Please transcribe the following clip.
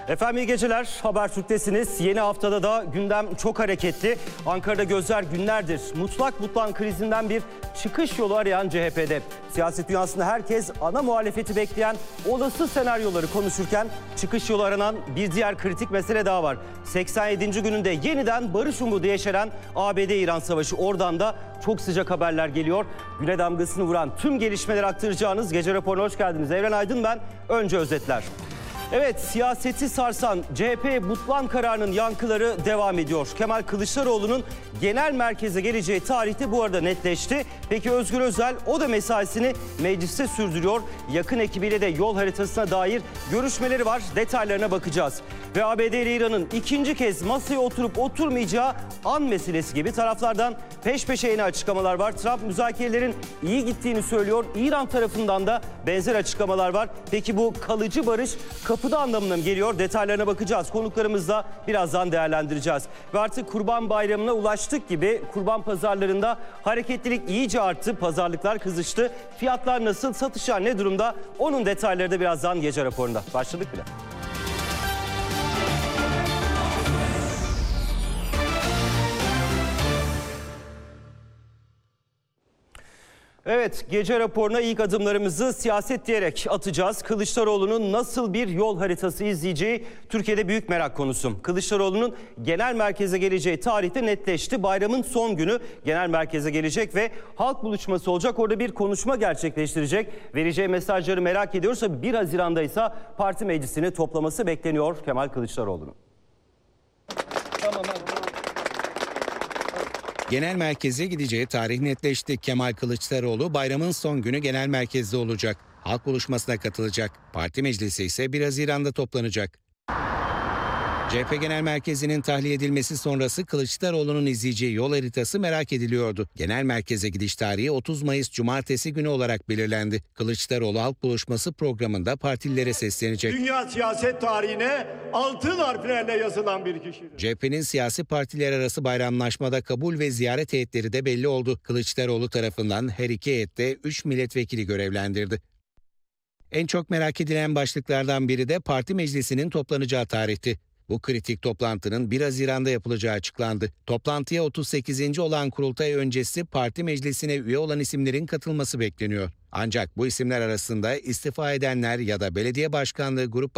Efendim iyi geceler. Habertürk'tesiniz. Yeni haftada da gündem çok hareketli. Ankara'da gözler günlerdir mutlak krizinden bir çıkış yolu arayan CHP'de. Siyaset dünyasında herkes ana muhalefeti bekleyen olası senaryoları konuşurken çıkış yolu aranan bir diğer kritik mesele daha var. 87. gününde yeniden barış umudu yeşeren ABD-İran savaşı. Oradan da çok sıcak haberler geliyor. Güne damgasını vuran tüm gelişmeleri aktaracağınız gece raporuna hoş geldiniz. Evren Aydın ben. Önce özetler. Evet, siyaseti sarsan CHP butlan kararının yankıları devam ediyor. Kemal Kılıçdaroğlu'nun genel merkeze geleceği tarihte bu arada netleşti. Peki Özgür Özel o da mesaisini mecliste sürdürüyor. Yakın ekibiyle de yol haritasına dair görüşmeleri var. Detaylarına bakacağız. Ve ABD ile İran'ın ikinci kez masaya oturup oturmayacağı an meselesi gibi taraflardan peş peşe yeni açıklamalar var. Trump müzakerelerin iyi gittiğini söylüyor. İran tarafından da benzer açıklamalar var. Peki bu kalıcı barış kapıda anlamına mı geliyor? Detaylarına bakacağız. Konuklarımızla birazdan değerlendireceğiz. Ve artık Kurban Bayramı'na ulaştık gibi kurban pazarlarında hareketlilik iyice arttı. Pazarlıklar kızıştı. Fiyatlar nasıl? Satışlar ne durumda? Onun detayları da birazdan gece raporunda. Başladık bile. Evet, gece raporuna ilk adımlarımızı siyaset diyerek atacağız. Kılıçdaroğlu'nun nasıl bir yol haritası izleyeceği Türkiye'de büyük merak konusu. Kılıçdaroğlu'nun genel merkeze geleceği tarihte netleşti. Bayramın son günü genel merkeze gelecek ve halk buluşması olacak. Orada bir konuşma gerçekleştirecek. Vereceği mesajları merak ediyoruz. 1 Haziran'da ise parti meclisini toplaması bekleniyor Kemal Kılıçdaroğlu'nun. Genel merkeze gideceği tarih netleşti. Kemal Kılıçdaroğlu bayramın son günü genel merkezde olacak. Halk buluşmasına katılacak. Parti meclisi ise 1 Haziran'da toplanacak. CHP Genel Merkezi'nin tahliye edilmesi sonrası Kılıçdaroğlu'nun izleyeceği yol haritası merak ediliyordu. Genel merkeze gidiş tarihi 30 Mayıs Cumartesi günü olarak belirlendi. Kılıçdaroğlu halk buluşması programında partililere seslenecek. Dünya siyaset tarihine altın harflerle yazılan bir kişidir. CHP'nin siyasi partiler arası bayramlaşmada kabul ve ziyaret heyetleri de belli oldu. Kılıçdaroğlu tarafından her iki heyette 3 milletvekili görevlendirdi. En çok merak edilen başlıklardan biri de parti meclisinin toplanacağı tarihti. Bu kritik toplantının 1 Haziran'da yapılacağı açıklandı. Toplantıya 38. olan kurultay öncesi parti meclisine üye olan isimlerin katılması bekleniyor. Ancak bu isimler arasında istifa edenler ya da belediye başkanlığı grup